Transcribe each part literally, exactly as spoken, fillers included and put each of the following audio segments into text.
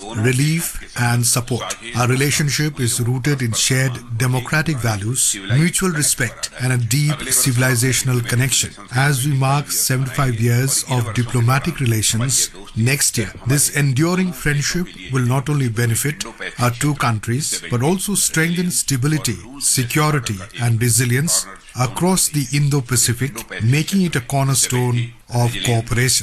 relief, and support. Our relationship is rooted in shared democratic values, mutual respect, and a deep civilizational connection. As we mark seventy-five years of diplomatic relations next year, this enduring friendship will not only benefit our two countries, but also strengthen stability, security, and resilience across the Indo-Pacific, making it a cornerstone of cooperation.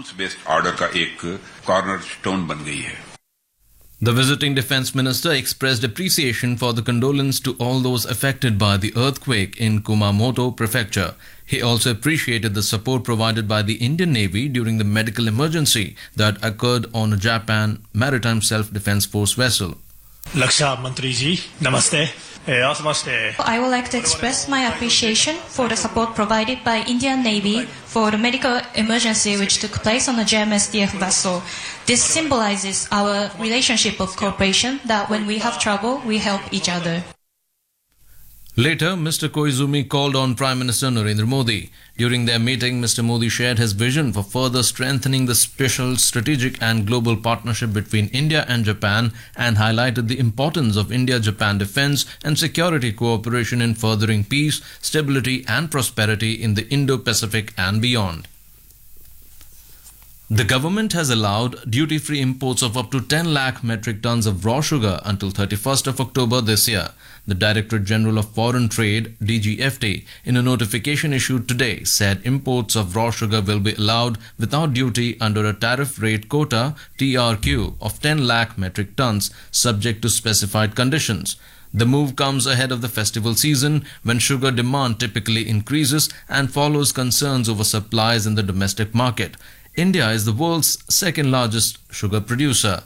The visiting defense minister expressed appreciation for the condolence to all those affected by the earthquake in Kumamoto Prefecture. He also appreciated the support provided by the Indian Navy during the medical emergency that occurred on a Japan Maritime Self-Defense Force vessel. Laksha Mantri ji, namaste. I would like to express my appreciation for the support provided by Indian Navy for the medical emergency which took place on the J M S D F vessel. This symbolizes our relationship of cooperation, that when we have trouble, we help each other. Later, Mister Koizumi called on Prime Minister Narendra Modi. During their meeting, Mister Modi shared his vision for further strengthening the special strategic and global partnership between India and Japan and highlighted the importance of India-Japan defense and security cooperation in furthering peace, stability and prosperity in the Indo-Pacific and beyond. The government has allowed duty-free imports of up to ten lakh metric tons of raw sugar until thirty-first of October this year. The Directorate General of Foreign Trade, D G F T, in a notification issued today, said imports of raw sugar will be allowed without duty under a tariff rate quota T R Q of ten lakh metric tons, subject to specified conditions. The move comes ahead of the festival season, when sugar demand typically increases and follows concerns over supplies in the domestic market. India is the world's second largest sugar producer.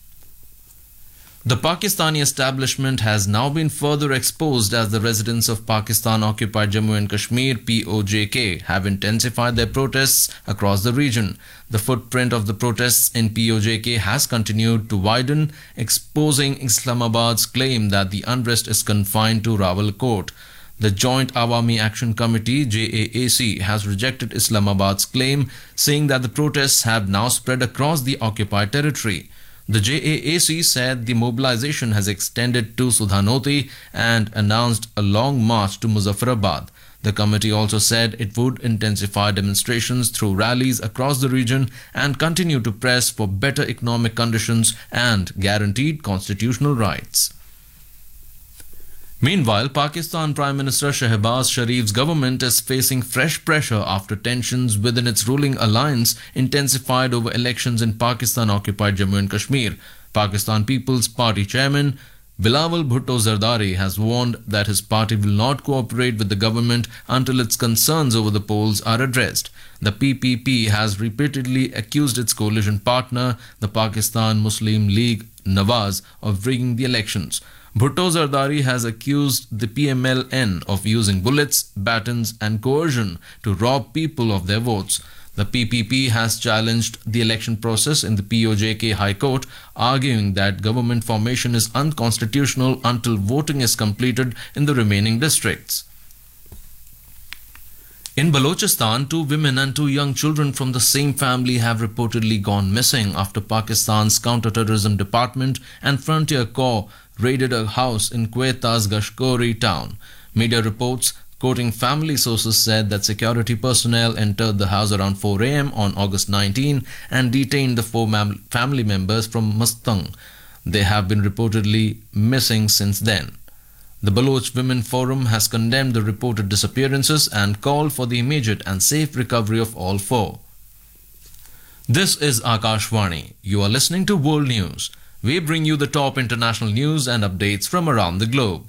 The Pakistani establishment has now been further exposed as the residents of Pakistan-occupied Jammu and Kashmir P O J K have intensified their protests across the region. The footprint of the protests in P O J K has continued to widen, exposing Islamabad's claim that the unrest is confined to Rawalkot. The Joint Awami Action Committee J A A C has rejected Islamabad's claim, saying that the protests have now spread across the occupied territory. The J A A C said the mobilization has extended to Sudhanoti and announced a long march to Muzaffarabad. The committee also said it would intensify demonstrations through rallies across the region and continue to press for better economic conditions and guaranteed constitutional rights. Meanwhile, Pakistan Prime Minister Shehbaz Sharif's government is facing fresh pressure after tensions within its ruling alliance intensified over elections in Pakistan-occupied Jammu and Kashmir. Pakistan People's Party chairman Bilawal Bhutto Zardari has warned that his party will not cooperate with the government until its concerns over the polls are addressed. The P P P has repeatedly accused its coalition partner, the Pakistan Muslim League Nawaz, of rigging the elections. Bhutto Zardari has accused the P M L N of using bullets, batons and coercion to rob people of their votes. The P P P has challenged the election process in the P O J K High Court, arguing that government formation is unconstitutional until voting is completed in the remaining districts. In Balochistan, two women and two young children from the same family have reportedly gone missing after Pakistan's Counter-Terrorism Department and Frontier Corps raided a house in Queta's Gashkori town. Media reports quoting family sources said that security personnel entered the house around four a m on August nineteenth and detained the four mam- family members from Mustang. They have been reportedly missing since then. The Baloch Women Forum has condemned the reported disappearances and called for the immediate and safe recovery of all four. This is Akashvani. You are listening to World News. We bring you the top international news and updates from around the globe.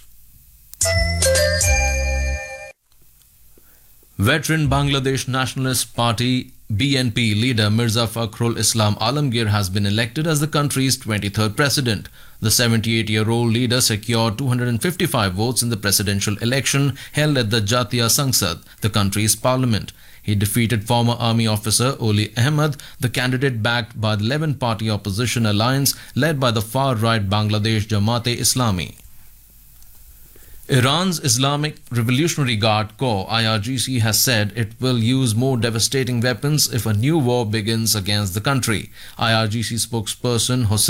Veteran Bangladesh Nationalist Party B N P leader Mirza Fakhrul Islam Alamgir has been elected as the country's twenty-third president. The seventy-eight-year-old leader secured two hundred fifty-five votes in the presidential election held at the Jatiya Sangsad, the country's parliament. He defeated former army officer Oli Ahmed, the candidate backed by the eleven-party opposition alliance led by the far-right Bangladesh Jamaat-e-Islami. Iran's Islamic Revolutionary Guard Corps I R G C has said it will use more devastating weapons if a new war begins against the country. I R G C spokesperson Hossein